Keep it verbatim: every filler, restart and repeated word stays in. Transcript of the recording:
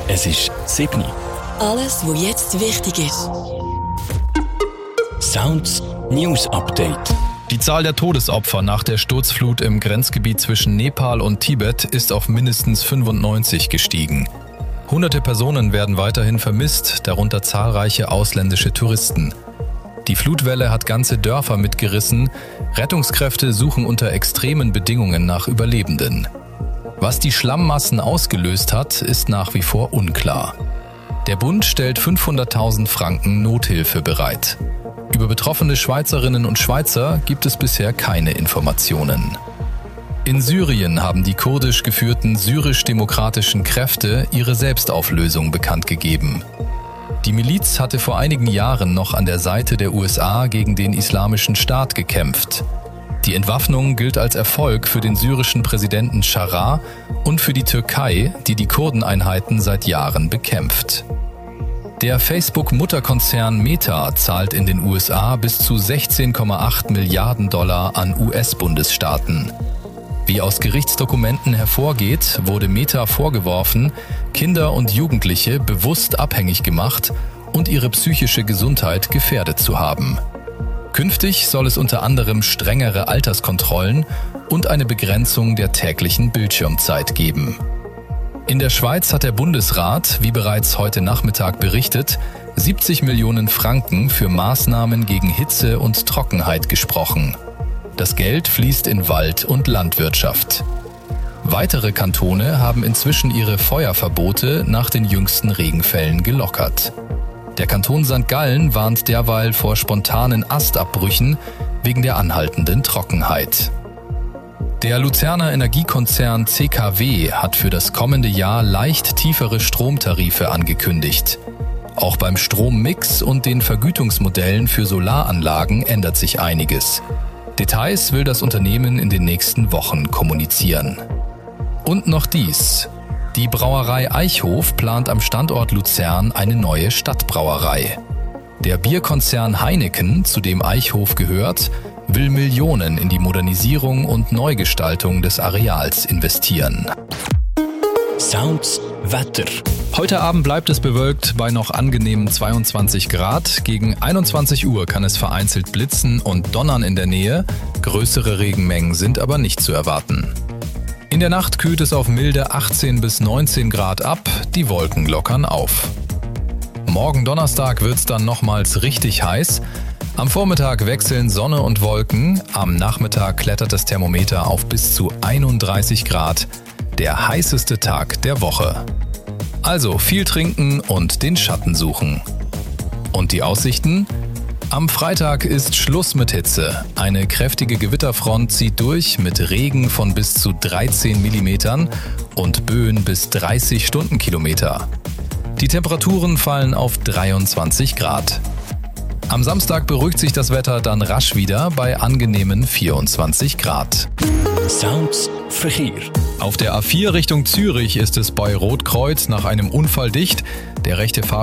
Es ist sieben. Alles, was jetzt wichtig ist. Sounds News Update. Die Zahl der Todesopfer nach der Sturzflut im Grenzgebiet zwischen Nepal und Tibet ist auf mindestens fünfundneunzig gestiegen. Hunderte Personen werden weiterhin vermisst, darunter zahlreiche ausländische Touristen. Die Flutwelle hat ganze Dörfer mitgerissen. Rettungskräfte suchen unter extremen Bedingungen nach Überlebenden. Was die Schlammmassen ausgelöst hat, ist nach wie vor unklar. Der Bund stellt fünfhunderttausend Franken Nothilfe bereit. Über betroffene Schweizerinnen und Schweizer gibt es bisher keine Informationen. In Syrien haben die kurdisch geführten syrisch-demokratischen Kräfte ihre Selbstauflösung bekannt gegeben. Die Miliz hatte vor einigen Jahren noch an der Seite der U S A gegen den Islamischen Staat gekämpft. Die Entwaffnung gilt als Erfolg für den syrischen Präsidenten Scharra und für die Türkei, die die Kurdeneinheiten seit Jahren bekämpft. Der Facebook-Mutterkonzern Meta zahlt in den U S A bis zu sechzehn Komma acht Milliarden Dollar an U S-Bundesstaaten. Wie aus Gerichtsdokumenten hervorgeht, wurde Meta vorgeworfen, Kinder und Jugendliche bewusst abhängig gemacht und ihre psychische Gesundheit gefährdet zu haben. Künftig soll es unter anderem strengere Alterskontrollen und eine Begrenzung der täglichen Bildschirmzeit geben. In der Schweiz hat der Bundesrat, wie bereits heute Nachmittag berichtet, siebzig Millionen Franken für Maßnahmen gegen Hitze und Trockenheit gesprochen. Das Geld fließt in Wald- und Landwirtschaft. Weitere Kantone haben inzwischen ihre Feuerverbote nach den jüngsten Regenfällen gelockert. Der Kanton Sankt Gallen warnt derweil vor spontanen Astabbrüchen wegen der anhaltenden Trockenheit. Der Luzerner Energiekonzern C K W hat für das kommende Jahr leicht tiefere Stromtarife angekündigt. Auch beim Strommix und den Vergütungsmodellen für Solaranlagen ändert sich einiges. Details will das Unternehmen in den nächsten Wochen kommunizieren. Und noch dies. Die Brauerei Eichhof plant am Standort Luzern eine neue Stadtbrauerei. Der Bierkonzern Heineken, zu dem Eichhof gehört, will Millionen in die Modernisierung und Neugestaltung des Areals investieren. Sounds Wetter. Heute Abend bleibt es bewölkt bei noch angenehmen zweiundzwanzig Grad. Gegen einundzwanzig Uhr kann es vereinzelt blitzen und donnern in der Nähe. Größere Regenmengen sind aber nicht zu erwarten. In der Nacht kühlt es auf milde achtzehn bis neunzehn Grad ab. Die Wolken lockern auf. Morgen Donnerstag wird es dann nochmals richtig heiß. Am Vormittag wechseln Sonne und Wolken. Am Nachmittag klettert das Thermometer auf bis zu einunddreißig Grad. Der heißeste Tag der Woche. Also viel trinken und den Schatten suchen. Und die Aussichten? Am Freitag ist Schluss mit Hitze. Eine kräftige Gewitterfront zieht durch mit Regen von bis zu dreizehn Millimetern und Böen bis dreißig Stundenkilometer. Die Temperaturen fallen auf dreiundzwanzig Grad. Am Samstag beruhigt sich das Wetter dann rasch wieder bei angenehmen vierundzwanzig Grad. Sounds Verkehr. Auf der A vier Richtung Zürich ist es bei Rotkreuz nach einem Unfall dicht. Der rechte Fahrstuhl